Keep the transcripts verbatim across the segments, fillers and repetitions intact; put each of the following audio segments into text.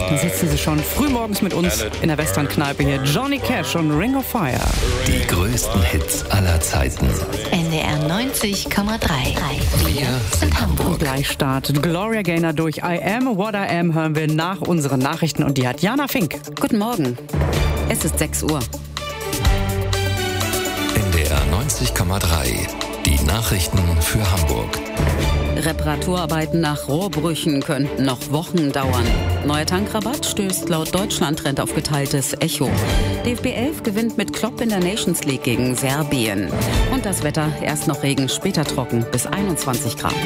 Da sitzen sie schon frühmorgens mit uns in der Western-Kneipe hier. Johnny Cash und Ring of Fire. Die größten Hits aller Zeiten. N D R neunzig Komma drei. Wir sind Hamburg. Gleich startet Gloria Gaynor durch I Am What I Am, hören wir nach unseren Nachrichten. Und die hat Jana Fink. Guten Morgen. Es ist sechs Uhr. N D R neunzig Komma drei. Die Nachrichten für Hamburg. Reparaturarbeiten nach Rohrbrüchen könnten noch Wochen dauern. Neuer Tankrabatt stößt laut Deutschland-Trend auf geteiltes Echo. D F B elf gewinnt mit Klopp in der Nations League gegen Serbien. Und das Wetter, erst noch Regen, später trocken bis einundzwanzig Grad.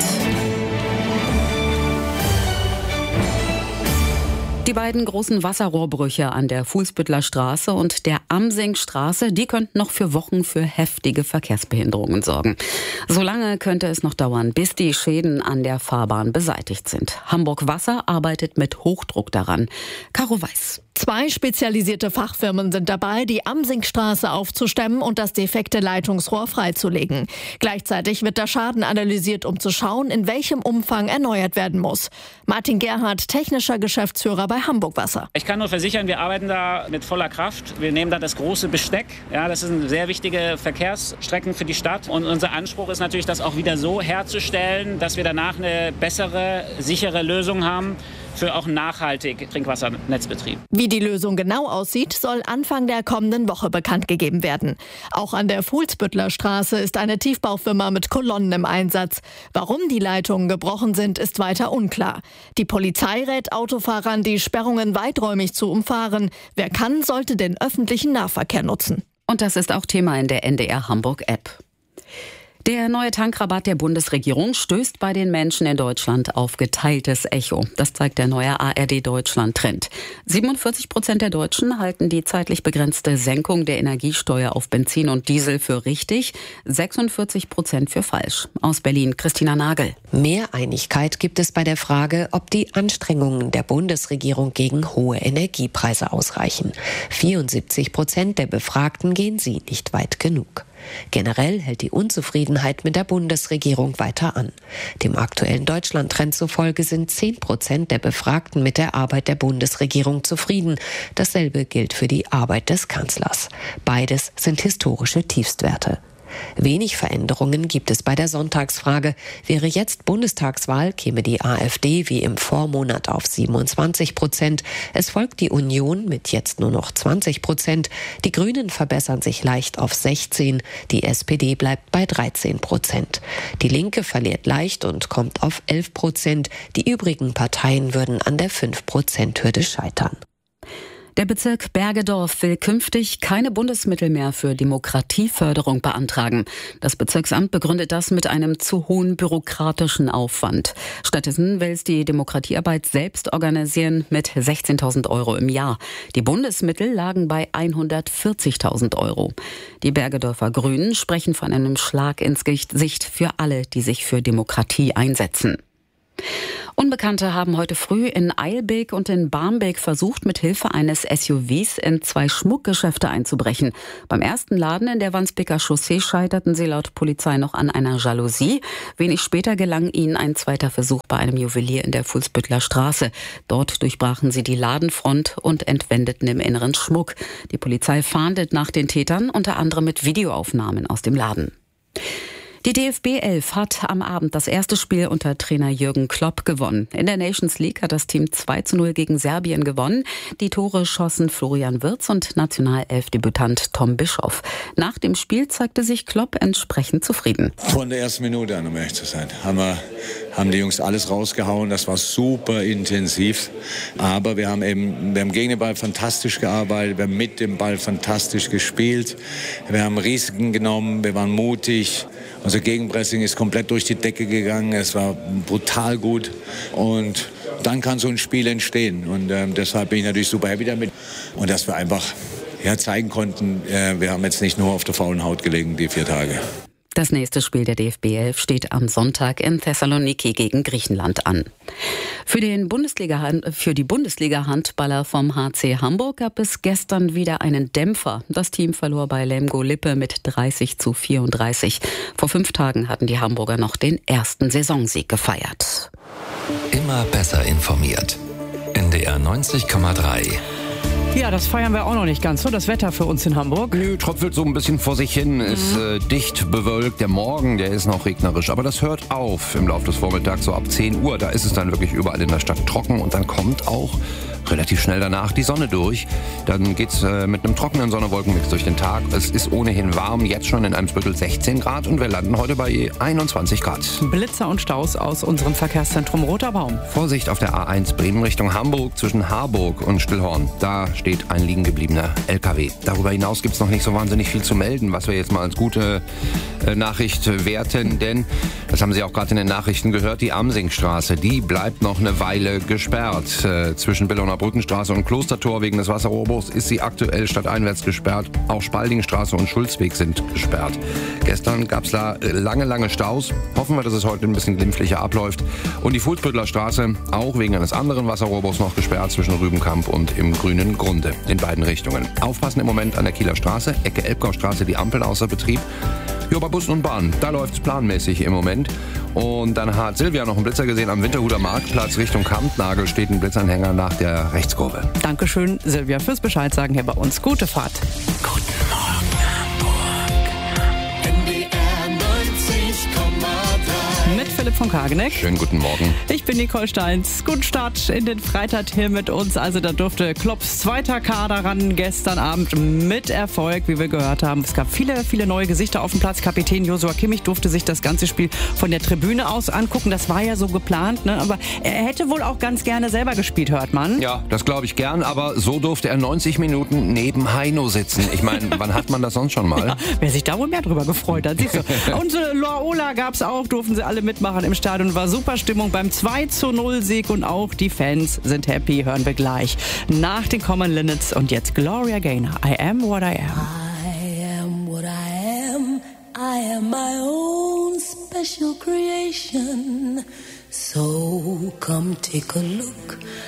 Die beiden großen Wasserrohrbrüche an der Fuhlsbüttler Straße und der Amsingstraße, die könnten noch für Wochen für heftige Verkehrsbehinderungen sorgen. So lange könnte es noch dauern, bis die Schäden an der Fahrbahn beseitigt sind. Hamburg Wasser arbeitet mit Hochdruck daran. Caro Weiß. Zwei spezialisierte Fachfirmen sind dabei, die Amsingstraße aufzustemmen und das defekte Leitungsrohr freizulegen. Gleichzeitig wird der Schaden analysiert, um zu schauen, in welchem Umfang erneuert werden muss. Martin Gerhardt, technischer Geschäftsführer bei Hamburg Wasser. Ich kann nur versichern, wir arbeiten da mit voller Kraft. Wir nehmen da das große Besteck. Ja, das sind sehr wichtige Verkehrsstrecken für die Stadt. Und unser Anspruch ist natürlich, das auch wieder so herzustellen, dass wir danach eine bessere, sichere Lösung haben für auch nachhaltig Trinkwassernetzbetrieb. Wie die Lösung genau aussieht, soll Anfang der kommenden Woche bekannt gegeben werden. Auch an der Fuhlsbüttler Straße ist eine Tiefbaufirma mit Kolonnen im Einsatz. Warum die Leitungen gebrochen sind, ist weiter unklar. Die Polizei rät Autofahrern, die Sperrungen weiträumig zu umfahren. Wer kann, sollte den öffentlichen Nahverkehr nutzen. Und das ist auch Thema in der N D R Hamburg App. Der neue Tankrabatt der Bundesregierung stößt bei den Menschen in Deutschland auf geteiltes Echo. Das zeigt der neue A R D Deutschland-Trend. siebenundvierzig Prozent der Deutschen halten die zeitlich begrenzte Senkung der Energiesteuer auf Benzin und Diesel für richtig, sechsundvierzig Prozent für falsch. Aus Berlin Christina Nagel. Mehr Einigkeit gibt es bei der Frage, ob die Anstrengungen der Bundesregierung gegen hohe Energiepreise ausreichen. vierundsiebzig Prozent der Befragten gehen sie nicht weit genug. Generell hält die Unzufriedenheit mit der Bundesregierung weiter an. Dem aktuellen Deutschland-Trend zufolge sind zehn Prozent der Befragten mit der Arbeit der Bundesregierung zufrieden. Dasselbe gilt für die Arbeit des Kanzlers. Beides sind historische Tiefstwerte. Wenig Veränderungen gibt es bei der Sonntagsfrage. Wäre jetzt Bundestagswahl, käme die AfD wie im Vormonat auf siebenundzwanzig Prozent. Es folgt die Union mit jetzt nur noch zwanzig Prozent. Die Grünen verbessern sich leicht auf sechzehn. Die S P D bleibt bei dreizehn Prozent. Die Linke verliert leicht und kommt auf elf Prozent. Die übrigen Parteien würden an der fünf Prozent Hürde scheitern. Der Bezirk Bergedorf will künftig keine Bundesmittel mehr für Demokratieförderung beantragen. Das Bezirksamt begründet das mit einem zu hohen bürokratischen Aufwand. Stattdessen will es die Demokratiearbeit selbst organisieren mit sechzehntausend Euro im Jahr. Die Bundesmittel lagen bei hundertvierzigtausend Euro. Die Bergedorfer Grünen sprechen von einem Schlag ins Gesicht für alle, die sich für Demokratie einsetzen. Unbekannte haben heute früh in Eilbek und in Barmbek versucht, mit Hilfe eines S U Vs in zwei Schmuckgeschäfte einzubrechen. Beim ersten Laden in der Wandsbeker Chaussee scheiterten sie laut Polizei noch an einer Jalousie. Wenig später gelang ihnen ein zweiter Versuch bei einem Juwelier in der Fuhlsbüttler Straße. Dort durchbrachen sie die Ladenfront und entwendeten im Inneren Schmuck. Die Polizei fahndet nach den Tätern, unter anderem mit Videoaufnahmen aus dem Laden. Die D F B elf hat am Abend das erste Spiel unter Trainer Jürgen Klopp gewonnen. In der Nations League hat das Team zwei zu null gegen Serbien gewonnen. Die Tore schossen Florian Wirtz und Nationalelfdebütant Tom Bischoff. Nach dem Spiel zeigte sich Klopp entsprechend zufrieden. Von der ersten Minute an, um ehrlich zu sein, haben, wir, haben die Jungs alles rausgehauen. Das war super intensiv. Aber wir haben eben wir haben gegen den Ball fantastisch gearbeitet, wir haben mit dem Ball fantastisch gespielt. Wir haben Risiken genommen, wir waren mutig. Unser Gegenpressing ist komplett durch die Decke gegangen. Es war brutal gut. Und dann kann so ein Spiel entstehen. Und äh, deshalb bin ich natürlich super happy damit. Und dass wir einfach ja, zeigen konnten, äh, wir haben jetzt nicht nur auf der faulen Haut gelegen, die vier Tage. Das nächste Spiel der D F B elf steht am Sonntag in Thessaloniki gegen Griechenland an. Für, den Bundesliga, für die Bundesliga-Handballer vom H C Hamburg gab es gestern wieder einen Dämpfer. Das Team verlor bei Lemgo Lippe mit dreißig zu vierunddreißig. Vor fünf Tagen hatten die Hamburger noch den ersten Saisonsieg gefeiert. Immer besser informiert. N D R neunzig Komma drei. Ja, das feiern wir auch noch nicht ganz so, das Wetter für uns in Hamburg. Nö, tröpfelt so ein bisschen vor sich hin, mhm. ist äh, dicht bewölkt. Der Morgen, der ist noch regnerisch, aber das hört auf im Laufe des Vormittags, so ab zehn Uhr. Da ist es dann wirklich überall in der Stadt trocken und dann kommt auch relativ schnell danach die Sonne durch. Dann geht's äh, mit einem trockenen Sonne-Wolkenmix durch den Tag. Es ist ohnehin warm, jetzt schon in Eimsbüttel sechzehn Grad und wir landen heute bei einundzwanzig Grad. Blitzer und Staus aus unserem Verkehrszentrum Roter Baum. Vorsicht auf der A eins Bremen Richtung Hamburg zwischen Harburg und Stillhorn. Da steht ein liegen gebliebener L K W. Darüber hinaus gibt's noch nicht so wahnsinnig viel zu melden, was wir jetzt mal als gute äh, Nachricht werten, denn, das haben Sie auch gerade in den Nachrichten gehört, die Amsingstraße, die bleibt noch eine Weile gesperrt. Äh, zwischen Billauner Brückenstraße und Klostertor wegen des Wasserrohrbruchs ist sie aktuell stadteinwärts gesperrt. Auch Spaldingstraße und Schulzweg sind gesperrt. Gestern gab es da lange, lange Staus. Hoffen wir, dass es heute ein bisschen glimpflicher abläuft. Und die Fuhlsbüttler Straße, auch wegen eines anderen Wasserrohrbruchs noch gesperrt zwischen Rübenkamp und im Grünen Grunde in beiden Richtungen. Aufpassen im Moment an der Kieler Straße, Ecke Elbgaustraße, die Ampeln außer Betrieb. Ja, bei Bussen und Bahnen, da läuft es planmäßig im Moment. Und dann hat Silvia noch einen Blitzer gesehen am Winterhuder Marktplatz Richtung Kampnagel steht ein Blitzanhänger nach der Rechtskurve. Dankeschön, Silvia, fürs Bescheid sagen hier bei uns. Gute Fahrt. Guten Morgen, Hamburg. N D R neunzig Komma drei. Mit Philipp von Kageneck. Schönen guten Morgen. Ich bin Nicole Steins. Guten Start in den Freitag hier mit uns. Also da durfte Klopps zweiter Kader ran gestern Abend mit Erfolg, wie wir gehört haben. Es gab viele, viele neue Gesichter auf dem Platz. Kapitän Joshua Kimmich durfte sich das ganze Spiel von der Tribüne aus angucken. Das war ja so geplant, ne? Aber er hätte wohl auch ganz gerne selber gespielt, hört man. Ja, das glaube ich gern, aber so durfte er neunzig Minuten neben Heino sitzen. Ich meine, wann hat man das sonst schon mal? Ja, wer sich da wohl mehr drüber gefreut hat, siehst du. Und äh, Loyola gab es auch, durften sie alle mitmachen im Stadion. War super Stimmung beim zwei zu null Sieg und auch die Fans sind happy, hören wir gleich. Nach den Common Linnets und jetzt Gloria Gaynor. I am what I am. I am what I am. I am my own special creation. So come take a look